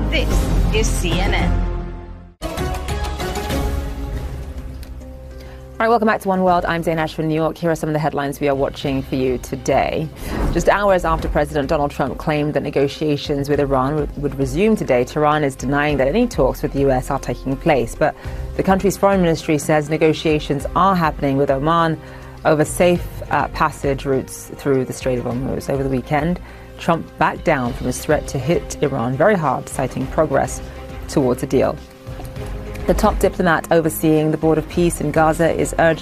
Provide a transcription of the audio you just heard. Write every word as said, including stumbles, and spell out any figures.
This is C N N. All right, welcome back to One World. I'm Zain Ash from New York. Here are some of the headlines we are watching for you today. Just hours after President Donald Trump claimed that negotiations with Iran would, would resume today, Tehran is denying that any talks with the U S are taking place. But the country's foreign ministry says negotiations are happening with Oman over safe uh, passage routes through the Strait of Hormuz. Over the weekend, Trump backed down from his threat to hit Iran very hard, citing progress towards a deal. The top diplomat overseeing the Board of Peace in Gaza is urging